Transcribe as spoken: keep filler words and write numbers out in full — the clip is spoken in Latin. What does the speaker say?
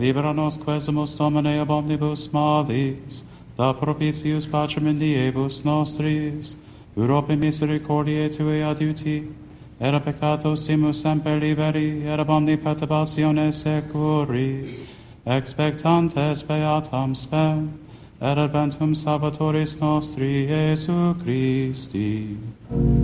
Libera nos quesumus Domine ab omnibus malis, da propitius pacem in diebus nostris, Europe misericordiae Tue adiuti, et a peccato simus semper liberi, et ab omni perturbatione securi, expectantes beatam spem, et adventum Salvatoris nostri, Iesu Christi.